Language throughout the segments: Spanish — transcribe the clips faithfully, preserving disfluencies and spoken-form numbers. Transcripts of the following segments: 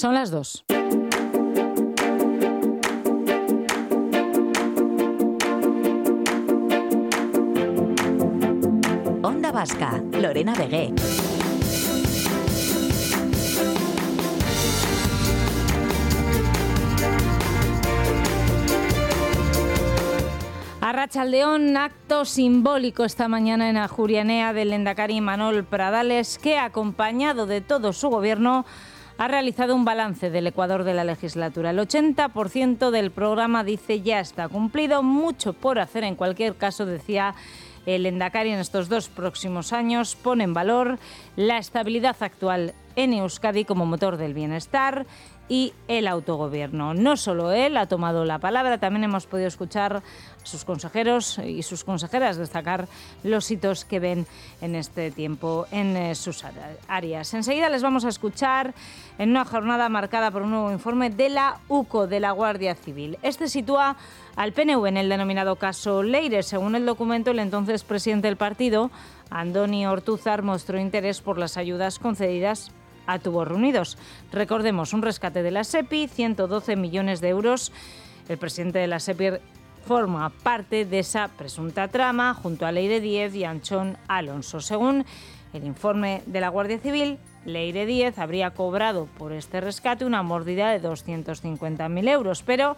Son las dos. Onda Vasca, Lorena Begué. Arratsaldeón, acto simbólico esta mañana en Ajurianea del lehendakari Imanol Pradales, que, acompañado de todo su gobierno, ha realizado un balance del Ecuador de la legislatura. El ochenta por ciento del programa, dice, ya está cumplido. Mucho por hacer, en cualquier caso, decía el lehendakari, en estos dos próximos años. Pone en valor la estabilidad actual en Euskadi como motor del bienestar y el autogobierno. No solo él ha tomado la palabra, también hemos podido escuchar a sus consejeros y sus consejeras destacar los hitos que ven en este tiempo en sus áreas. Enseguida les vamos a escuchar en una jornada marcada por un nuevo informe de la U C O, de la Guardia Civil. Este sitúa al P N V en el denominado caso Leire. Según el documento, el entonces presidente del partido, Andoni Ortúzar, mostró interés por las ayudas concedidas a Tubos Reunidos. Recordemos, un rescate de la SEPI, ciento doce millones de euros. El presidente de la SEPI forma parte de esa presunta trama junto a Leire Díez y Anchón Alonso. Según el informe de la Guardia Civil, Leire Díez habría cobrado por este rescate una mordida de doscientos cincuenta mil euros, pero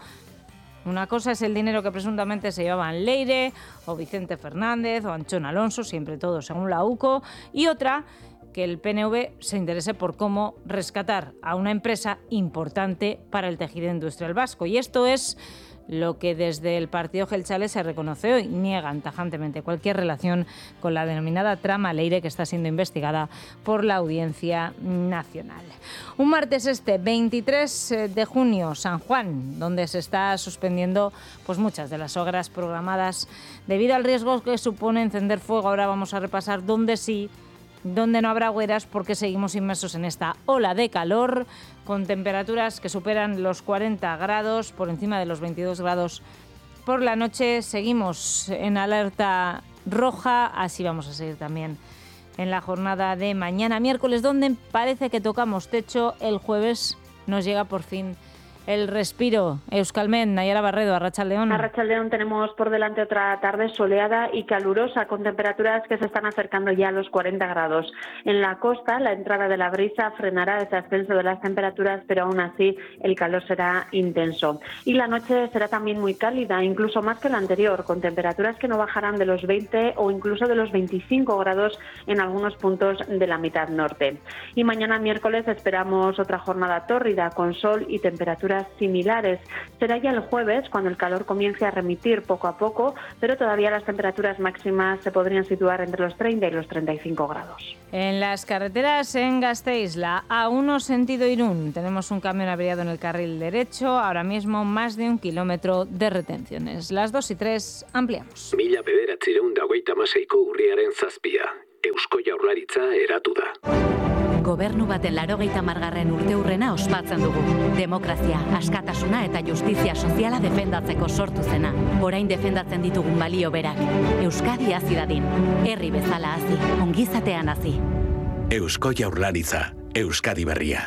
una cosa es el dinero que presuntamente se llevaban Leire o Vicente Fernández o Anchón Alonso, siempre todo según la U C O, y otra que el P N V se interese por cómo rescatar a una empresa importante para el tejido industrial vasco. Y esto es lo que desde el partido Jeltzale se reconoce hoy. Niegan tajantemente cualquier relación con la denominada trama Leire, que está siendo investigada por la Audiencia Nacional. Un martes este, veintitrés de junio, San Juan, donde se está suspendiendo pues muchas de las obras programadas debido al riesgo que supone encender fuego. Ahora vamos a repasar dónde sí, donde no habrá hogueras, porque seguimos inmersos en esta ola de calor con temperaturas que superan los cuarenta grados, por encima de los veintidós grados por la noche. Seguimos en alerta roja, así vamos a seguir también en la jornada de mañana miércoles, donde parece que tocamos techo. El jueves nos llega por fin el respiro. Euskalmet, Nayara Barredo, Arratsaldeón. Arratsaldeón, tenemos por delante otra tarde soleada y calurosa, con temperaturas que se están acercando ya a los cuarenta grados. En la costa, la entrada de la brisa frenará ese ascenso de las temperaturas, pero aún así el calor será intenso. Y la noche será también muy cálida, incluso más que la anterior, con temperaturas que no bajarán de los veinte o incluso de los veinticinco grados en algunos puntos de la mitad norte. Y mañana miércoles esperamos otra jornada tórrida, con sol y temperaturas similares. Será ya el jueves cuando el calor comience a remitir poco a poco, pero todavía las temperaturas máximas se podrían situar entre los treinta y los treinta y cinco grados. En las carreteras en Gasteiz, la A uno sentido Irún, tenemos un camión averiado en el carril derecho, ahora mismo más de un kilómetro de retenciones. Las dos y tres, ampliamos. Mila bederatziehun eta hogeita hamaseiko urriaren zazpia. Eusko Jaurlaritza eratu da. Gobernu baten laurogeita hamargarren urteurrena ospatzen dugu. Demokrazia, askatasuna eta justizia soziala defendatzeko sortu zena. Orain defendatzen ditugun balio berak. Euskadi hazi dadin. Herri bezala hazi, ongizatean hazi. Eusko Jaurlaritza, Euskadi berria.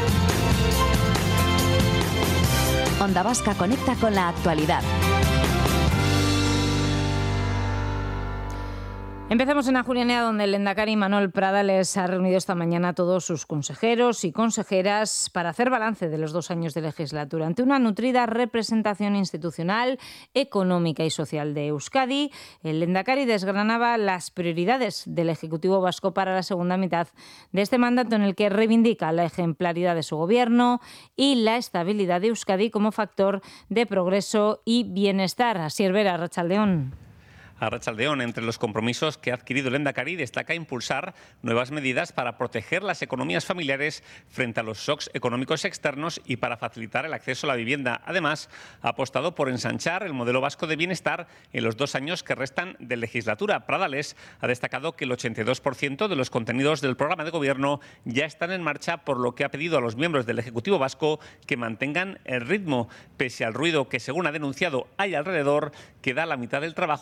Onda Vasca conecta con la actualidad. Empezamos en Ajurianea, donde el lehendakari Imanol Pradales ha reunido esta mañana a todos sus consejeros y consejeras para hacer balance de los dos años de legislatura. Ante una nutrida representación institucional, económica y social de Euskadi, el lehendakari desgranaba las prioridades del Ejecutivo vasco para la segunda mitad de este mandato, en el que reivindica la ejemplaridad de su gobierno y la estabilidad de Euskadi como factor de progreso y bienestar. Asier Vera, Arratsaldeón. Arratsaldeón, entre los compromisos que ha adquirido el lehendakari destaca impulsar nuevas medidas para proteger las economías familiares frente a los shocks económicos externos y para facilitar el acceso a la vivienda. Además, ha apostado por ensanchar el modelo vasco de bienestar en los dos años que restan de legislatura. Pradales ha destacado que el ochenta y dos por ciento de los contenidos del programa de gobierno ya están en marcha, por lo que ha pedido a los miembros del Ejecutivo vasco que mantengan el ritmo, pese al ruido que, según ha denunciado, hay alrededor, que da la mitad del trabajo y, por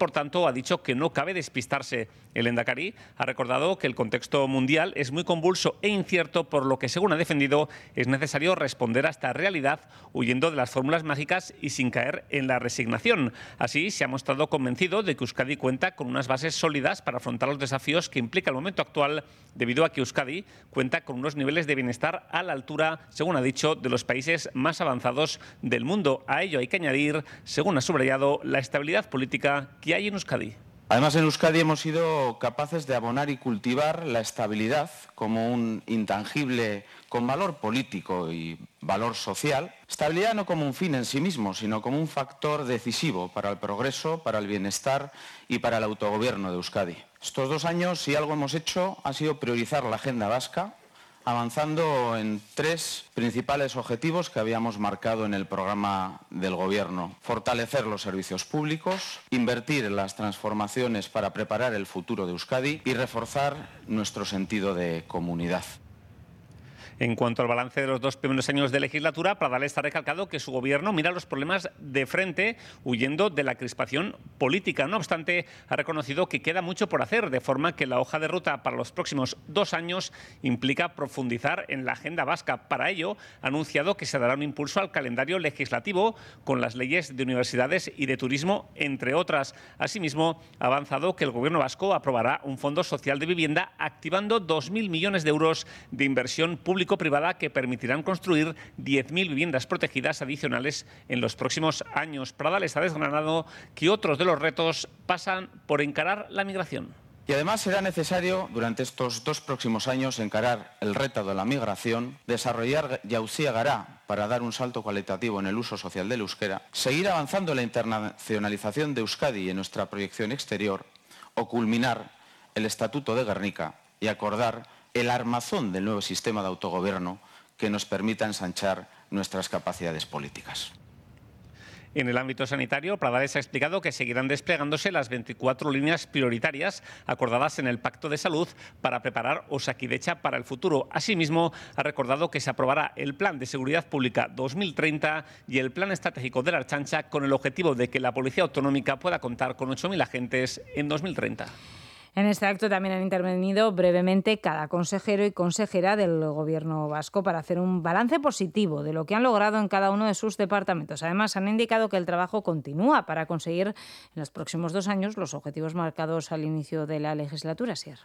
por tanto, ha dicho que no cabe despistarse. El Lehendakari ha recordado que el contexto mundial es muy convulso e incierto, por lo que, según ha defendido, es necesario responder a esta realidad huyendo de las fórmulas mágicas y sin caer en la resignación. Así, se ha mostrado convencido de que Euskadi cuenta con unas bases sólidas para afrontar los desafíos que implica el momento actual, debido a que Euskadi cuenta con unos niveles de bienestar a la altura, según ha dicho, de los países más avanzados del mundo. A ello hay que añadir, según ha subrayado, la estabilidad política que hay en Euskadi. Además, en Euskadi hemos sido capaces de abonar y cultivar la estabilidad como un intangible con valor político y valor social. Estabilidad no como un fin en sí mismo, sino como un factor decisivo para el progreso, para el bienestar y para el autogobierno de Euskadi. Estos dos años, si algo hemos hecho, ha sido priorizar la agenda vasca, avanzando en tres principales objetivos que habíamos marcado en el programa del Gobierno. Fortalecer los servicios públicos, invertir en las transformaciones para preparar el futuro de Euskadi y reforzar nuestro sentido de comunidad. En cuanto al balance de los dos primeros años de legislatura, Pradales ha recalcado que su gobierno mira los problemas de frente, huyendo de la crispación política. No obstante, ha reconocido que queda mucho por hacer, de forma que la hoja de ruta para los próximos dos años implica profundizar en la agenda vasca. Para ello, ha anunciado que se dará un impulso al calendario legislativo con las leyes de universidades y de turismo, entre otras. Asimismo, ha avanzado que el gobierno vasco aprobará un fondo social de vivienda, activando dos mil millones de euros de inversión pública privada que permitirán construir diez mil viviendas protegidas adicionales en los próximos años. Pradales ha desgranado que otros de los retos pasan por encarar la migración. Y además será necesario, durante estos dos próximos años, encarar el reto de la migración, desarrollar Jauzia Gara para dar un salto cualitativo en el uso social del euskera, seguir avanzando en la internacionalización de Euskadi y en nuestra proyección exterior, o culminar el Estatuto de Gernika y acordar el armazón del nuevo sistema de autogobierno que nos permita ensanchar nuestras capacidades políticas. En el ámbito sanitario, Pradales ha explicado que seguirán desplegándose las veinticuatro líneas prioritarias acordadas en el Pacto de Salud para preparar Osakidetza para el futuro. Asimismo, ha recordado que se aprobará el Plan de Seguridad Pública dos mil treinta y el Plan Estratégico de la Ertzaintza, con el objetivo de que la Policía Autonómica pueda contar con ocho mil agentes en dos mil treinta. En este acto también han intervenido brevemente cada consejero y consejera del Gobierno vasco para hacer un balance positivo de lo que han logrado en cada uno de sus departamentos. Además, han indicado que el trabajo continúa para conseguir en los próximos dos años los objetivos marcados al inicio de la legislatura. Sier.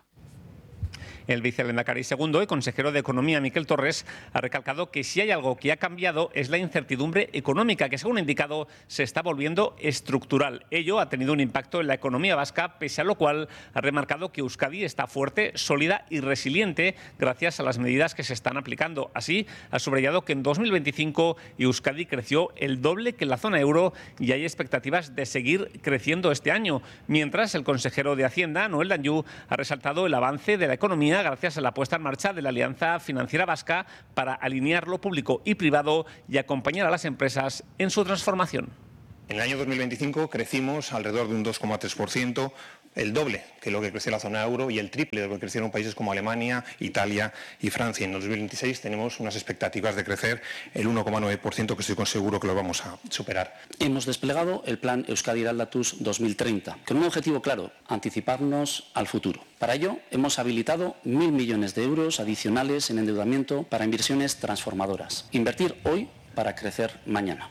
El vicelehendakari segundo y consejero de Economía, Miquel Torres, ha recalcado que si hay algo que ha cambiado es la incertidumbre económica, que según ha indicado se está volviendo estructural. Ello ha tenido un impacto en la economía vasca, pese a lo cual ha remarcado que Euskadi está fuerte, sólida y resiliente gracias a las medidas que se están aplicando. Así, ha subrayado que en dos mil veinticinco Euskadi creció el doble que la zona euro y hay expectativas de seguir creciendo este año. Mientras, el consejero de Hacienda, Noel Danyu, ha resaltado el avance de la economía gracias a la puesta en marcha de la Alianza Financiera Vasca para alinear lo público y privado y acompañar a las empresas en su transformación. En el año dos mil veinticinco crecimos alrededor de un dos coma tres por ciento, el doble que lo que creció la zona euro y el triple de lo que crecieron países como Alemania, Italia y Francia. En dos mil veintiséis tenemos unas expectativas de crecer el uno coma nueve por ciento, que estoy seguro que lo vamos a superar. Hemos desplegado el plan Euskadi Eraldatuz dos mil treinta, con un objetivo claro: anticiparnos al futuro. Para ello, hemos habilitado mil millones de euros adicionales en endeudamiento para inversiones transformadoras. Invertir hoy para crecer mañana.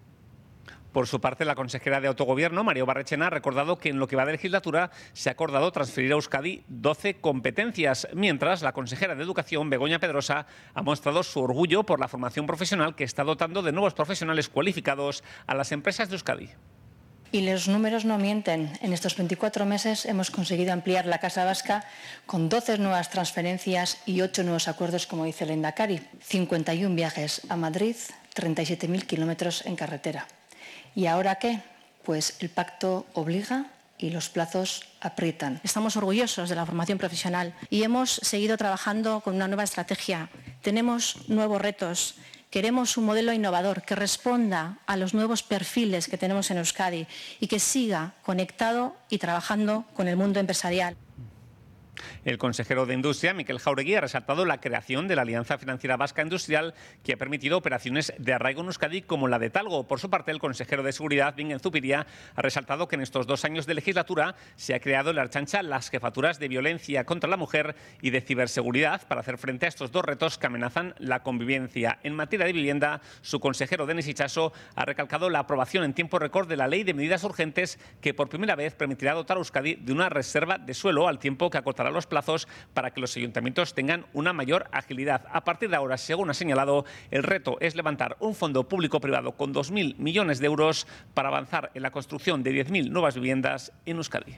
Por su parte, la consejera de Autogobierno, Mario Barrechena, ha recordado que en lo que va de legislatura se ha acordado transferir a Euskadi doce competencias, mientras la consejera de Educación, Begoña Pedrosa, ha mostrado su orgullo por la formación profesional que está dotando de nuevos profesionales cualificados a las empresas de Euskadi. Y los números no mienten. En estos veinticuatro meses hemos conseguido ampliar la Casa Vasca con doce nuevas transferencias y ocho nuevos acuerdos, como dice el Lehendakari. cincuenta y uno viajes a Madrid, treinta y siete mil kilómetros en carretera. ¿Y ahora qué? Pues el pacto obliga y los plazos aprietan. Estamos orgullosos de la formación profesional y hemos seguido trabajando con una nueva estrategia. Tenemos nuevos retos. Queremos un modelo innovador que responda a los nuevos perfiles que tenemos en Euskadi y que siga conectado y trabajando con el mundo empresarial. El consejero de Industria, Miquel Jáuregui, ha resaltado la creación de la Alianza Financiera Vasca Industrial, que ha permitido operaciones de arraigo en Euskadi como la de Talgo. Por su parte, el consejero de Seguridad, Bingen Zupiria, ha resaltado que en estos dos años de legislatura se ha creado en la Ertzaintza las jefaturas de violencia contra la mujer y de ciberseguridad para hacer frente a estos dos retos que amenazan la convivencia. En materia de vivienda, su consejero, Denis Itxaso, ha recalcado la aprobación en tiempo récord de la Ley de Medidas Urgentes, que por primera vez permitirá dotar a Euskadi de una reserva de suelo, al tiempo que acotará los plazos para que los ayuntamientos tengan una mayor agilidad. A partir de ahora, según ha señalado, el reto es levantar un fondo público-privado con dos mil millones de euros para avanzar en la construcción de diez mil nuevas viviendas en Euskadi.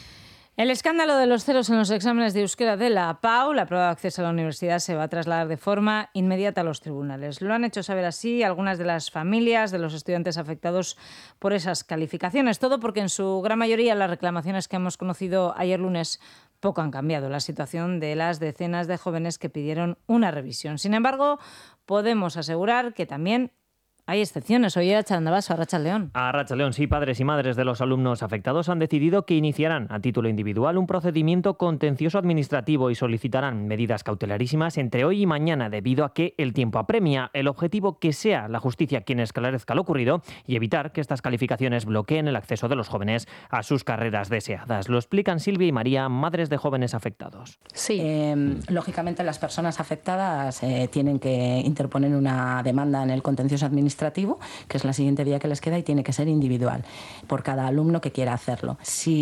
El escándalo de los ceros en los exámenes de euskera de la P A U, la prueba de acceso a la universidad, se va a trasladar de forma inmediata a los tribunales. Lo han hecho saber así algunas de las familias de los estudiantes afectados por esas calificaciones. Todo porque en su gran mayoría las reclamaciones que hemos conocido ayer lunes poco han cambiado la situación de las decenas de jóvenes que pidieron una revisión. Sin embargo, podemos asegurar que también hay excepciones. Oye, Arratsaldeon, Arratsaldeon. Arratsaldeon, sí, padres y madres de los alumnos afectados han decidido que iniciarán a título individual un procedimiento contencioso administrativo y solicitarán medidas cautelarísimas entre hoy y mañana debido a que el tiempo apremia. El objetivo que sea la justicia quien esclarezca lo ocurrido y evitar que estas calificaciones bloqueen el acceso de los jóvenes a sus carreras deseadas. Lo explican Silvia y María, madres de jóvenes afectados. Sí, eh, lógicamente las personas afectadas eh, tienen que interponer una demanda en el contencioso administrativo, que es la siguiente vía que les queda, y tiene que ser individual por cada alumno que quiera hacerlo.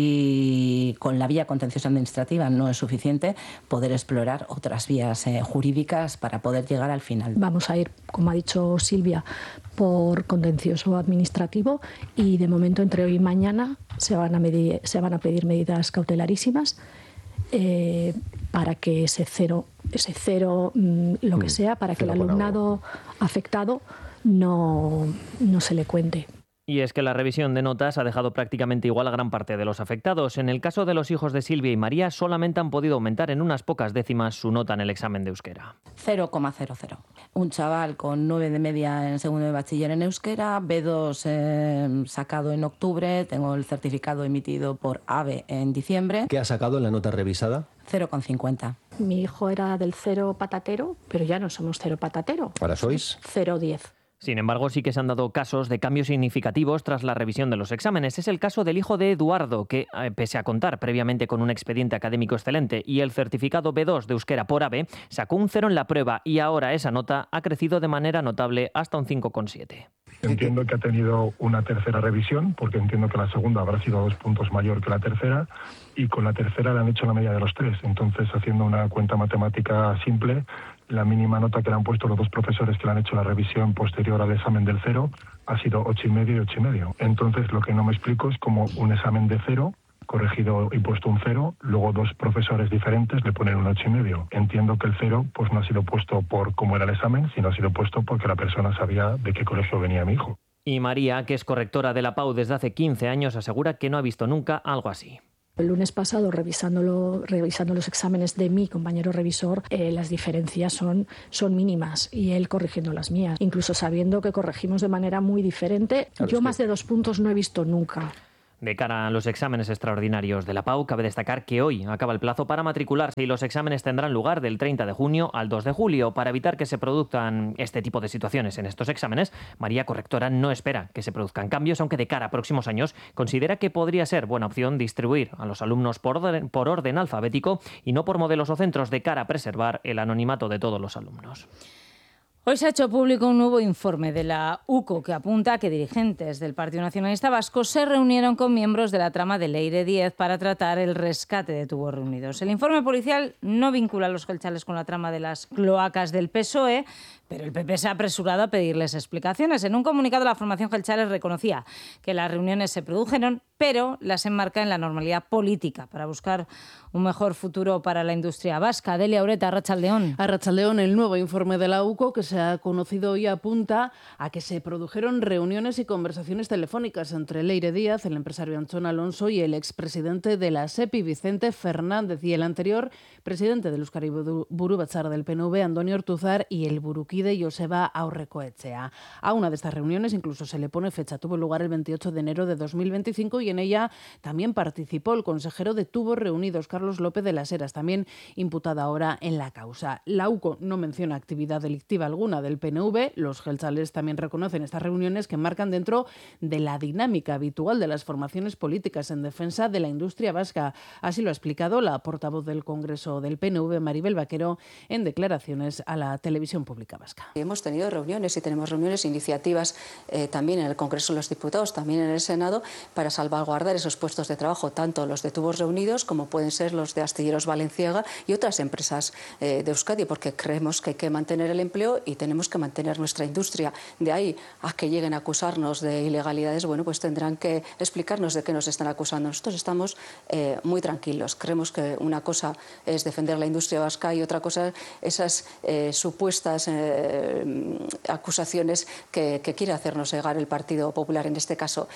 Si con la vía contenciosa administrativa no es suficiente, poder explorar otras vías eh, jurídicas para poder llegar al final. Vamos a ir, como ha dicho Silvia, por contencioso administrativo y de momento entre hoy y mañana se van a, medir, se van a pedir medidas cautelarísimas eh, para que ese cero, ese cero mmm, lo que sea, para que el alumnado afectado no, no se le cuente. Y es que la revisión de notas ha dejado prácticamente igual a gran parte de los afectados. En el caso de los hijos de Silvia y María, solamente han podido aumentar en unas pocas décimas su nota en el examen de euskera. cero coma cero cero. Un chaval con nueve de media en segundo de bachiller en euskera, B dos eh, sacado en octubre, tengo el certificado emitido por AVE en diciembre. ¿Qué ha sacado en la nota revisada? cero coma cincuenta. Mi hijo era del cero patatero, pero ya no somos cero patatero. ¿Ahora sois? cero coma diez. Sin embargo, sí que se han dado casos de cambios significativos tras la revisión de los exámenes. Es el caso del hijo de Eduardo, que, pese a contar previamente con un expediente académico excelente y el certificado B dos de euskera por AVE, sacó un cero en la prueba y ahora esa nota ha crecido de manera notable hasta un cinco coma siete. Entiendo que ha tenido una tercera revisión, porque entiendo que la segunda habrá sido dos puntos mayor que la tercera, y con la tercera le han hecho la media de los tres. Entonces, haciendo una cuenta matemática simple, la mínima nota que le han puesto los dos profesores que le han hecho la revisión posterior al examen del cero ha sido ocho y medio y ocho y medio. Entonces, lo que no me explico es cómo un examen de cero, corregido y puesto un cero, luego dos profesores diferentes le ponen un ocho y medio. Entiendo que el cero pues no ha sido puesto por cómo era el examen, sino ha sido puesto porque la persona sabía de qué colegio venía mi hijo. Y María, que es correctora de la P A U desde hace quince años, asegura que no ha visto nunca algo así. El lunes pasado, revisándolo, revisando los exámenes de mi compañero revisor, eh, las diferencias son, son mínimas y él corrigiendo las mías, incluso sabiendo que corregimos de manera muy diferente. Claro, yo más de dos puntos no he visto nunca. De cara a los exámenes extraordinarios de la P A U, cabe destacar que hoy acaba el plazo para matricularse y los exámenes tendrán lugar del treinta de junio al dos de julio. Para evitar que se produzcan este tipo de situaciones en estos exámenes, María, correctora, no espera que se produzcan cambios, aunque de cara a próximos años considera que podría ser buena opción distribuir a los alumnos por orden, por orden alfabético y no por modelos o centros, de cara a preservar el anonimato de todos los alumnos. Hoy se ha hecho público un nuevo informe de la U C O que apunta a que dirigentes del Partido Nacionalista Vasco se reunieron con miembros de la trama de Leire diez para tratar el rescate de tubos reunidos. El informe policial no vincula a los geltzales con la trama de las cloacas del P S O E, pero el P P se ha apresurado a pedirles explicaciones. En un comunicado, la formación geltzale reconocía que las reuniones se produjeron, pero las enmarca en la normalidad política para buscar un mejor futuro para la industria vasca. Delia Ureta, Arratsaldeon. Arratsaldeon, el nuevo informe de la U C O que se ha conocido hoy apunta a que se produjeron reuniones y conversaciones telefónicas entre Leire Díaz, el empresario Antxon Alonso, y el expresidente de la SEPI, Vicente Fernández, y el anterior presidente del Euskadi Buru Batzar del P N V, Andoni Ortuzar, y el buruki kide Joseba Aurrekoetxea. A una de estas reuniones incluso se le pone fecha. Tuvo lugar el veintiocho de enero de dos mil veinticinco y en ella también participó el consejero de Tubos Reunidos, Carlos López de las Heras, también imputada ahora en la causa. La UCO no menciona actividad delictiva alguna del P N V. Los jeltzales también reconocen estas reuniones que marcan dentro de la dinámica habitual de las formaciones políticas en defensa de la industria vasca. Así lo ha explicado la portavoz del Congreso del P N V, Maribel Vaquero, en declaraciones a la televisión pública vasca. Hemos tenido reuniones y tenemos reuniones, iniciativas eh, también en el Congreso de los Diputados, también en el Senado, para salvaguardar esos puestos de trabajo, tanto los de Tubos Reunidos como pueden ser los de Astilleros Balenciaga y otras empresas eh, de Euskadi, porque creemos que hay que mantener el empleo y tenemos que mantener nuestra industria. De ahí a que lleguen a acusarnos de ilegalidades, bueno, pues tendrán que explicarnos de qué nos están acusando. Nosotros estamos eh, muy tranquilos. Creemos que una cosa es defender la industria vasca y otra cosa esas eh, supuestas eh, acusaciones que, que quiere hacernos llegar el Partido Popular en este caso.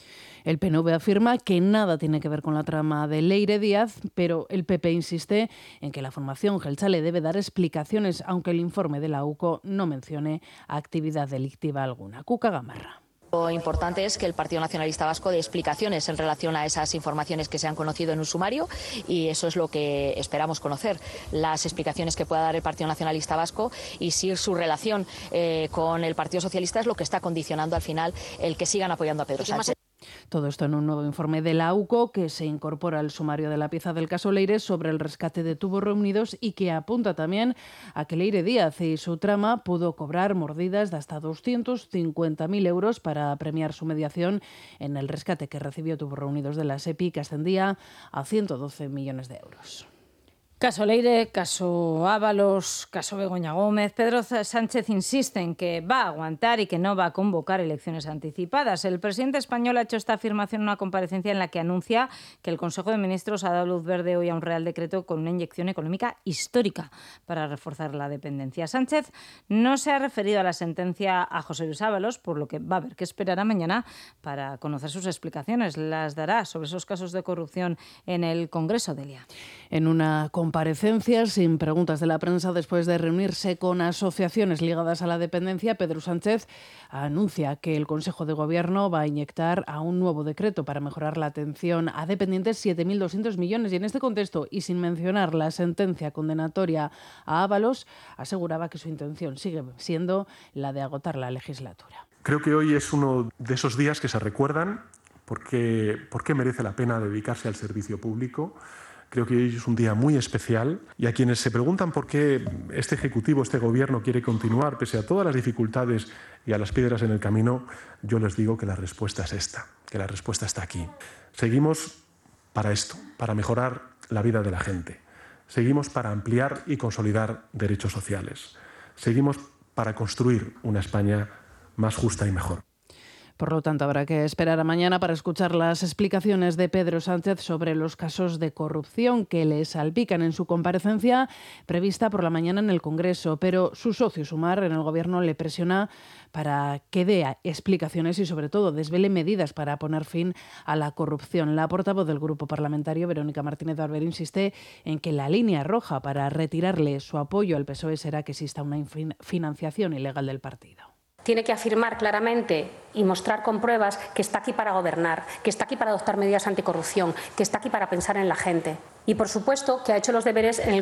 El P N V afirma que nada tiene que ver con la trama de Leire Díaz, pero el P P insiste en que la formación jeltzale debe dar explicaciones, aunque el informe de la UCO no mencione actividad delictiva alguna. Cuca Gamarra. Lo importante es que el Partido Nacionalista Vasco dé explicaciones en relación a esas informaciones que se han conocido en un sumario y eso es lo que esperamos conocer, las explicaciones que pueda dar el Partido Nacionalista Vasco y si su relación eh, con el Partido Socialista es lo que está condicionando al final el que sigan apoyando a Pedro Sánchez. Todo esto en un nuevo informe de la UCO que se incorpora al sumario de la pieza del caso Leire sobre el rescate de Tubos Reunidos y que apunta también a que Leire Díaz y su trama pudo cobrar mordidas de hasta doscientos cincuenta mil euros para premiar su mediación en el rescate que recibió Tubos Reunidos de la SEPI, que ascendía a ciento doce millones de euros. Caso Leire, caso Ábalos, caso Begoña Gómez. Pedro Sánchez insiste en que va a aguantar y que no va a convocar elecciones anticipadas. El presidente español ha hecho esta afirmación en una comparecencia en la que anuncia que el Consejo de Ministros ha dado luz verde hoy a un Real Decreto con una inyección económica histórica para reforzar la dependencia. Sánchez no se ha referido a la sentencia a José Luis Ábalos, por lo que va a haber que esperar a mañana para conocer sus explicaciones. Las dará sobre esos casos de corrupción en el Congreso, Delia. En una comparecencia sin preguntas de la prensa después de reunirse con asociaciones ligadas a la dependencia, Pedro Sánchez anuncia que el Consejo de Gobierno va a inyectar a un nuevo decreto para mejorar la atención a dependientes siete mil doscientos millones y en este contexto y sin mencionar la sentencia condenatoria a Ábalos, aseguraba que su intención sigue siendo la de agotar la legislatura. Creo que hoy es uno de esos días que se recuerdan porque, porque merece la pena dedicarse al servicio público. Creo que hoy es un día muy especial y a quienes se preguntan por qué este Ejecutivo, este Gobierno quiere continuar pese a todas las dificultades y a las piedras en el camino, yo les digo que la respuesta es esta, que la respuesta está aquí. Seguimos para esto, para mejorar la vida de la gente. Seguimos para ampliar y consolidar derechos sociales. Seguimos para construir una España más justa y mejor. Por lo tanto, habrá que esperar a mañana para escuchar las explicaciones de Pedro Sánchez sobre los casos de corrupción que le salpican en su comparecencia prevista por la mañana en el Congreso. Pero su socio Sumar en el Gobierno le presiona para que dé explicaciones y, sobre todo, desvele medidas para poner fin a la corrupción. La portavoz del Grupo Parlamentario, Verónica Martínez Barber, insiste en que la línea roja para retirarle su apoyo al P S O E será que exista una financiación ilegal del partido. Tiene que afirmar claramente y mostrar con pruebas que está aquí para gobernar, que está aquí para adoptar medidas anticorrupción, que está aquí para pensar en la gente. Y, por supuesto, que ha hecho los deberes en el